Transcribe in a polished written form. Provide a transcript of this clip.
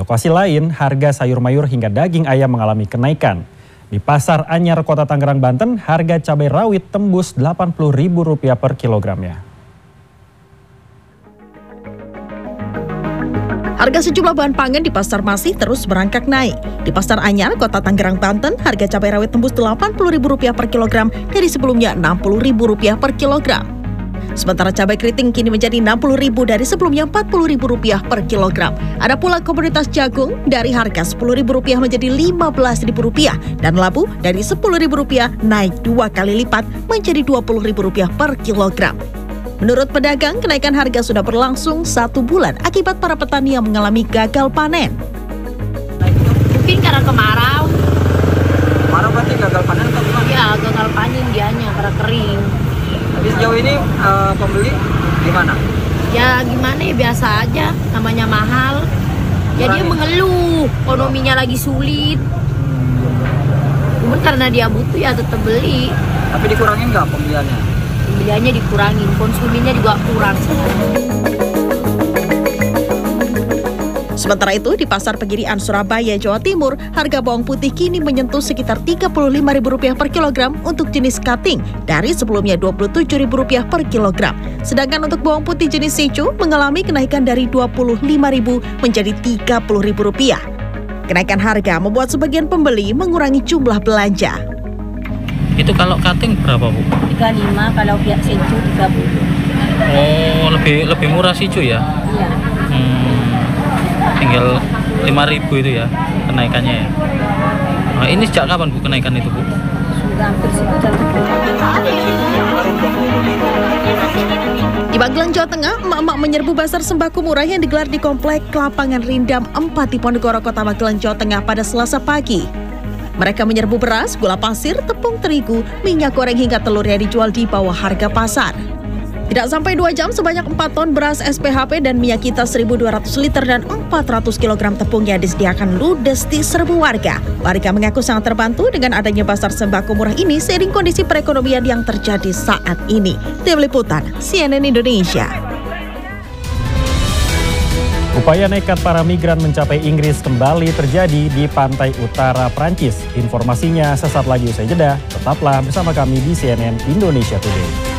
lokasi lain, harga sayur mayur hingga daging ayam mengalami kenaikan. Di Pasar Anyar, Kota Tangerang, Banten, harga cabai rawit tembus Rp80.000 per kilogramnya. Harga sejumlah bahan pangan di pasar masih terus merangkak naik. Di Pasar Anyar, Kota Tangerang, Banten, harga cabai rawit tembus Rp80.000 per kilogram dari sebelumnya Rp60.000 per kilogram. Sementara cabai keriting kini menjadi Rp60.000 dari sebelumnya Rp40.000 per kilogram. Ada pula komoditas jagung dari harga Rp10.000 menjadi Rp15.000 dan labu dari Rp10.000 naik 2 kali lipat menjadi Rp20.000 per kilogram. Menurut pedagang, kenaikan harga sudah berlangsung 1 bulan akibat para petani yang mengalami gagal panen. Mungkin karena kemarau. Kemarau berarti gagal panen atau gimana? Ya, gagal panen dianya karena kering. Tapi sejauh ini pembeli gimana? Ya gimana ya, biasa aja, namanya mahal. Ya dia mengeluh, ekonominya lagi sulit. Cuma karena dia butuh ya tetap beli. Tapi dikurangin nggak pembeliannya? Pembeliannya dikurangin, konsumennya juga kurang. Sementara itu, di Pasar Pegirian Surabaya, Jawa Timur, harga bawang putih kini menyentuh sekitar Rp35.000 per kilogram untuk jenis cutting dari sebelumnya Rp27.000 per kilogram. Sedangkan untuk bawang putih jenis Sichu mengalami kenaikan dari Rp25.000 menjadi Rp30.000. Kenaikan harga membuat sebagian pembeli mengurangi jumlah belanja. Itu kalau cutting berapa, Bu? 35, kalau pihak Sichu 30. Oh, lebih murah Sichu ya? Iya. Tinggal 5.000 itu ya kenaikannya ya. Nah, ini sejak kapan Bu kenaikan itu, Bu? Sudah hampir sebulan. Di Magelang, Jawa Tengah, emak-emak menyerbu pasar sembako murah yang digelar di Komplek Lapangan Rindam 4 di Ponegoro, Kota Magelang, Jawa Tengah pada Selasa pagi. Mereka menyerbu beras, gula pasir, tepung terigu, minyak goreng hingga telur yang dijual di bawah harga pasar. Tidak sampai 2 jam, sebanyak 4 ton beras SPHP dan minyak kita 1.200 liter dan 400 kg tepung yang disediakan ludes di serbu warga. Warga mengaku sangat terbantu dengan adanya pasar sembako murah ini seiring kondisi perekonomian yang terjadi saat ini. Tim Liputan, CNN Indonesia. Upaya nekat para migran mencapai Inggris kembali terjadi di pantai utara Prancis. Informasinya sesaat lagi usai jeda. Tetaplah bersama kami di CNN Indonesia Today.